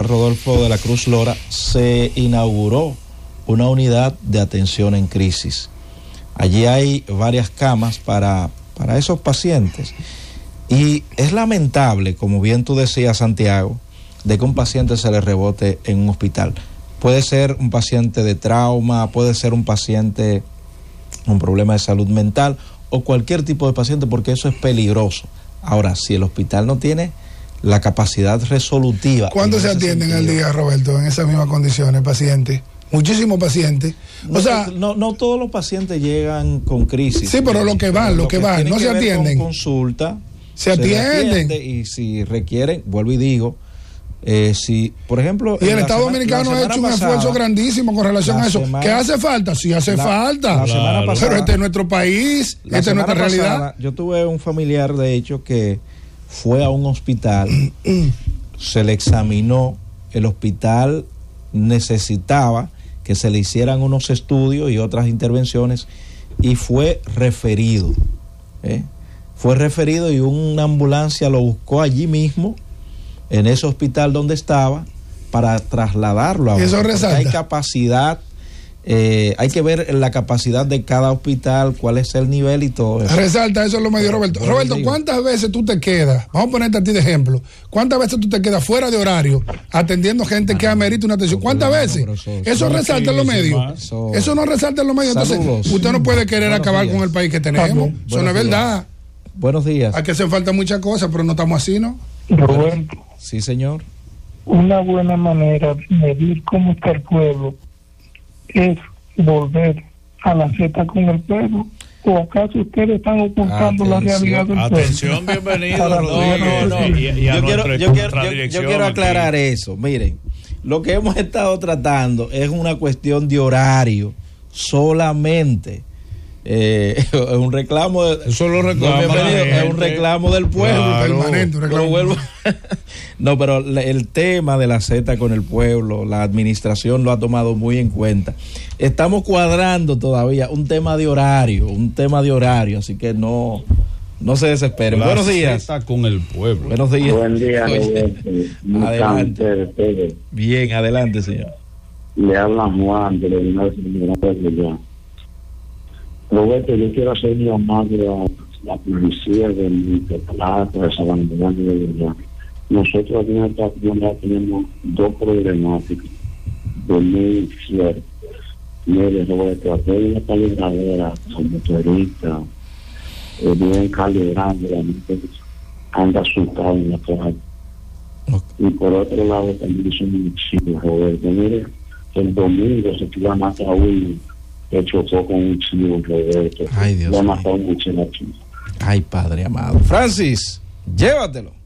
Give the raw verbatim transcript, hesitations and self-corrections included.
Rodolfo de la Cruz Lora, se inauguró una unidad de atención en crisis. Allí hay varias camas para, para esos pacientes. Y es lamentable, como bien tú decías, Santiago, de que un paciente se le rebote en un hospital. Puede ser un paciente de trauma, puede ser un paciente con un problema de salud mental o cualquier tipo de paciente, porque eso es peligroso. Ahora, si el hospital no tiene la capacidad resolutiva... ¿Cuántos se atienden al día, Roberto, en esas mismas condiciones, pacientes? Muchísimos pacientes. O no, sea, no, no todos los pacientes llegan con crisis. Sí, pero lo que van, lo, lo que, que van, no se atienden. Con consulta, se, se atienden. Atiende, y si requieren, vuelvo y digo, eh, si, por ejemplo... Y el Estado semana, Dominicano ha hecho un pasada, esfuerzo grandísimo con relación a eso. Semana, ¿Qué hace falta? Sí hace la, falta. La semana pasada, pero este es nuestro país, esta es nuestra realidad. Pasada, yo tuve un familiar, de hecho, que fue a un hospital, se le examinó, el hospital necesitaba que se le hicieran unos estudios y otras intervenciones y fue referido, ¿eh? fue referido y una ambulancia lo buscó allí mismo, en ese hospital donde estaba, para trasladarlo a otro. Eso resalta. Hay capacidad, eh, hay que ver la capacidad de cada hospital, cuál es el nivel y todo eso. Resalta, eso es lo medio, Roberto. Bueno, Roberto, digo. ¿Cuántas veces tú te quedas, vamos a ponerte a ti de ejemplo, cuántas veces tú te quedas fuera de horario atendiendo gente ah, que amerita una atención? ¿Cuántas veces? Eso, eso resalta en los medios. Eso, eso no resalta en los medios. Entonces, saludos. Usted no puede querer Buenos acabar días. Con el país que tenemos. Eso no es verdad. Buenos días. Hay que hacer falta muchas cosas, pero no estamos así, ¿no? Roberto. Sí, señor. Una buena manera de medir cómo está el pueblo es volver a la Z con el pueblo. ¿O acaso ustedes están ocultando atención, la realidad del pueblo? Atención, bienvenido, Rodrigo. No, no, no. Y, y yo, quiero, yo, quiero, yo, yo quiero aclarar aquí. Eso. Miren, lo que hemos estado tratando es una cuestión de horario solamente. Eh, es un reclamo de, eso lo reclama no, es un reclamo del pueblo, claro, permanente, un reclamo. Vuelvo, no, pero el tema de la Z con el pueblo, la administración lo ha tomado muy en cuenta. Estamos cuadrando todavía un tema de horario, un tema de horario, así que no no se desesperen. La Buenos días. Z con el pueblo. Buenos días. Buen día. Oye, adelante. Bien, adelante, señor. Le habla Juan de la Universidad de Roberto, yo quiero hacer mi llamado a la policía del Plata, de Sabana de Villa. Nosotros aquí en esta comunidad tenemos dos problemáticas de muy fuertes. Mire, Roberto, aquí hay una calibradera, son motoristas, eh, bien calibrando, la gente anda asustado en la calle. Okay. Y por otro lado también son muchísimos, Roberto. Mire, el domingo se iba a matar a uno que chocó con un chivo, Roberto. Ay, Dios mío. Lo mató un muchacho. Ay, Padre amado. Francis, llévatelo.